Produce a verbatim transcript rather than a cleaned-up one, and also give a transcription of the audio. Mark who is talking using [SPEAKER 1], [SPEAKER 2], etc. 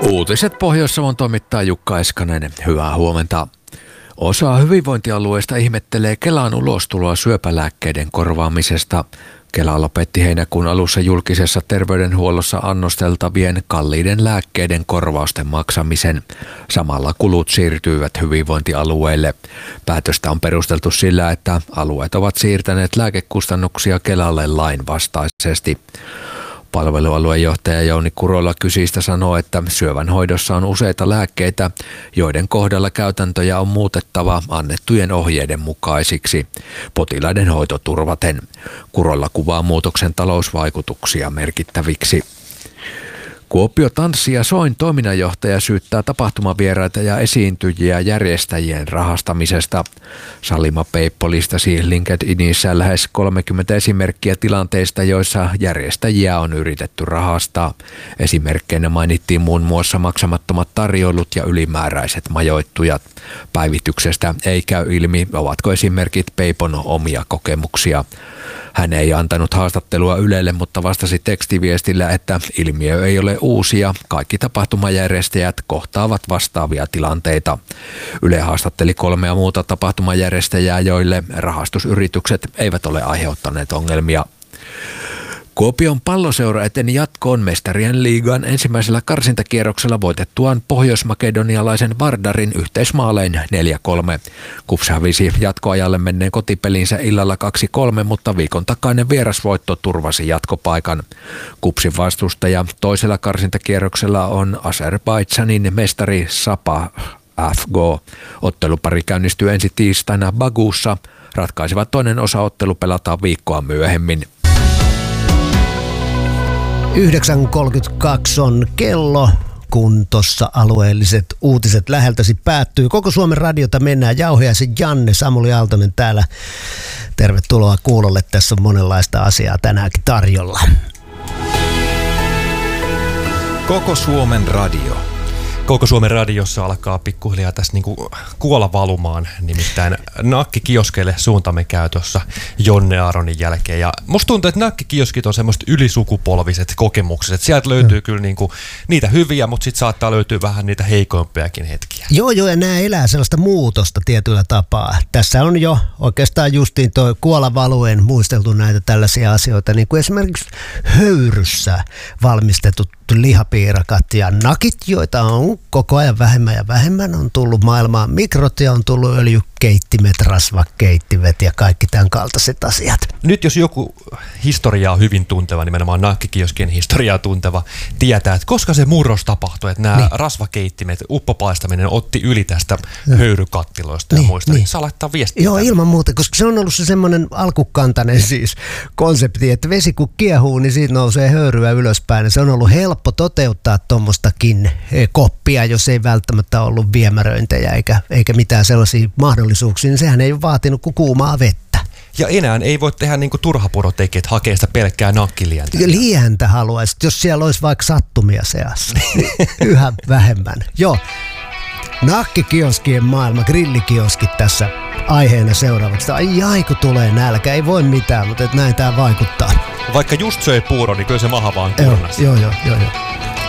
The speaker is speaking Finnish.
[SPEAKER 1] Uutiset Pohjois-Savon toimittaa Jukka Eskanen. Hyvää huomenta. Osa hyvinvointialueesta ihmettelee Kelan ulostuloa syöpälääkkeiden korvaamisesta. Kela lopetti heinäkuun alussa julkisessa terveydenhuollossa annosteltavien kalliiden lääkkeiden korvausten maksamisen. Samalla kulut siirtyivät hyvinvointialueille. Päätöstä on perusteltu sillä, että alueet ovat siirtäneet lääkekustannuksia Kelalle lainvastaisesti. Palvelualuejohtaja Jouni Kurola Kysistä sanoo, että syövän hoidossa on useita lääkkeitä, joiden kohdalla käytäntöjä on muutettava annettujen ohjeiden mukaisiksi potilaiden hoitoturvaten. Kurola kuvaa muutoksen talousvaikutuksia merkittäviksi. Kuopio Tanssi ja Soin toiminnanjohtaja syyttää tapahtumavieraita ja esiintyjiä järjestäjien rahastamisesta. Salima Peippo listasi LinkedInissä lähes kolmekymmentä esimerkkiä tilanteista, joissa järjestäjiä on yritetty rahastaa. Esimerkkeinä mainittiin muun muassa maksamattomat tarjoilut ja ylimääräiset majoittujat. Päivityksestä ei käy ilmi, ovatko esimerkit Peipon omia kokemuksia. Hän ei antanut haastattelua Ylelle, mutta vastasi tekstiviestillä, että ilmiö ei ole uusia. Kaikki tapahtumajärjestäjät kohtaavat vastaavia tilanteita. Yle haastatteli kolmea muuta tapahtumajärjestäjää, joille rahastusyritykset eivat ole aiheuttaneet ongelmia. Kuopion Palloseura eteni jatkoon Mestarien liigan ensimmäisellä karsintakierroksella voitettuaan pohjoismakedonialaisen Vardarin yhteismaalein neljä kolme. KuPS hävisi jatkoajalle menneen kotipelinsä illalla kaksi kolme, mutta viikon takainen vierasvoitto turvasi jatkopaikan. KuPSin vastustaja toisella karsintakierroksella on Azerbaidžanin mestari Sapa F K. Ottelupari käynnistyy ensi tiistaina Bakussa. Ratkaisevat toinen osaottelu pelataan viikkoa myöhemmin.
[SPEAKER 2] yhdeksän kolmekymmentäkaksi on kello, kun tuossa alueelliset uutiset läheltäsi päättyy. Koko Suomen radiota mennään. Jauhiaisen Janne, Samuli Aaltonen täällä. Tervetuloa kuulolle. Tässä on monenlaista asiaa tänäänkin tarjolla.
[SPEAKER 3] Koko Suomen radio.
[SPEAKER 4] Koko Suomen radiossa alkaa pikkuhiljaa tässä niinku kuola valumaan, nimittäin nakkikioskeille suuntamme käy tuossa Jonne Aaronin jälkeen. Ja musta tuntuu, että nakkikioskit on semmoiset ylisukupolviset kokemukset. Sieltä löytyy mm. kyllä niinku niitä hyviä, mutta sitten saattaa löytyä vähän niitä heikoimpiakin hetkiä.
[SPEAKER 2] Joo, joo, ja nämä elää sellaista muutosta tietyllä tapaa. Tässä on jo oikeastaan justiin tuo kuolavaluen muisteltu näitä tällaisia asioita, niin kuin esimerkiksi höyryssä valmistetut lihapiirakat ja nakit, joita on koko ajan vähemmän ja vähemmän. On tullut maailmaan mikrot ja on tullut öljykeittimet, rasvakeittimet ja kaikki tämän kaltaiset asiat.
[SPEAKER 4] Nyt jos joku historiaa hyvin tunteva, nimenomaan nakkikioskien historiaa tunteva, tietää, että koska se murros tapahtui, että nämä niin. rasvakeittimet, uppopaistaminen otti yli tästä no. höyrykattiloista niin, ja muista, niin, niin saa laittaa viestiä.
[SPEAKER 2] Joo,
[SPEAKER 4] tämän.
[SPEAKER 2] ilman muuta, koska se on ollut se semmoinen alkukantainen siis konsepti, että vesi kun kiehuu, niin siitä nousee höyryä ylöspäin. Ja se on ollut helppo toteuttaa tuommoistakin koppia, jos ei välttämättä ollut viemäröintejä eikä, eikä mitään sellaisia mahdollisuuksia, niin sehän ei ole vaatinut kuin kuumaa vettä.
[SPEAKER 4] Ja enää ei voi tehdä niin kuin turhapurotekijät hakea sitä pelkkää nakkilientä.
[SPEAKER 2] Lientä haluaisit, jos siellä olisi vaikka sattumia seassa. Yhä vähemmän. Joo. Nakkikioskien maailma, grillikioskit tässä aiheena seuraavaksi. Ai ai, kun tulee nälkä, ei voi mitään, mutta näin tämä vaikuttaa.
[SPEAKER 4] Vaikka just söi puuro, niin kyllä se maha vaan kurnasi.
[SPEAKER 2] Joo, joo, joo, joo.